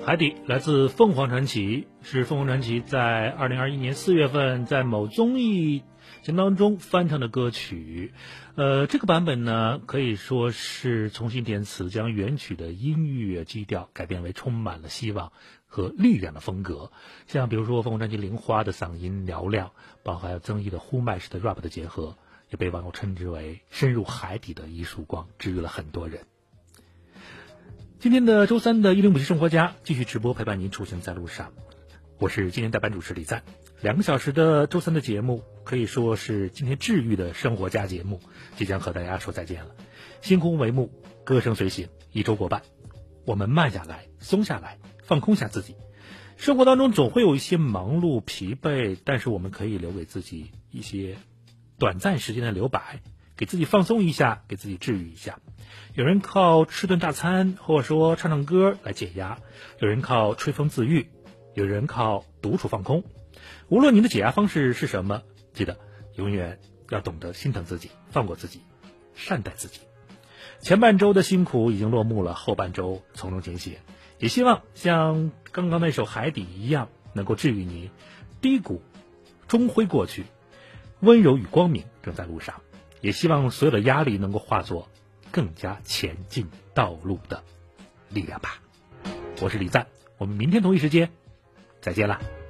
海底来自凤凰传奇，是凤凰传奇在2021年4月份在某综艺节目当中翻唱的歌曲。这个版本呢可以说是重新填词，将原曲的音乐基调改编为充满了希望和力量的风格。像比如说凤凰传奇玲花的嗓音嘹亮，包含争议的呼麦式的 rap 的结合，也被网友称之为深入海底的一束光，治愈了很多人。今天的周三的105生活家继续直播陪伴您出行在路上，我是今天代班主持李赞。2个小时的周三的节目可以说是今天治愈的生活家节目，即将和大家说再见了。星空帷幕，歌声随行，一周过半，我们慢下来，松下来，放空下自己。生活当中总会有一些忙碌疲惫，但是我们可以留给自己一些短暂时间的留白，给自己放松一下，给自己治愈一下。有人靠吃顿大餐，或者说唱唱歌来解压，有人靠吹风自愈，有人靠独处放空。无论您的解压方式是什么，记得永远要懂得心疼自己，放过自己，善待自己。前半周的辛苦已经落幕了，后半周从容前行，也希望像刚刚那首《海底》一样，能够治愈你。低谷终会过去，温柔与光明正在路上。也希望所有的压力能够化作更加前进道路的力量吧。我是李赞，我们明天同一时间再见啦。